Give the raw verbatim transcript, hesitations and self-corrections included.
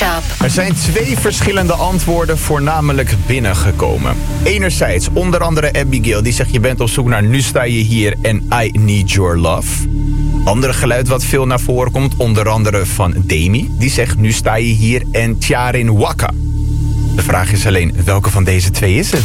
Shop. Er zijn twee verschillende antwoorden voornamelijk binnengekomen. Enerzijds onder andere Abigail die zegt je bent op zoek naar Nu sta je hier en I need your love. Andere geluid wat veel naar voren komt onder andere van Demi. Die zegt Nu sta je hier en Tjarin Waka. De vraag is alleen welke van deze twee is het?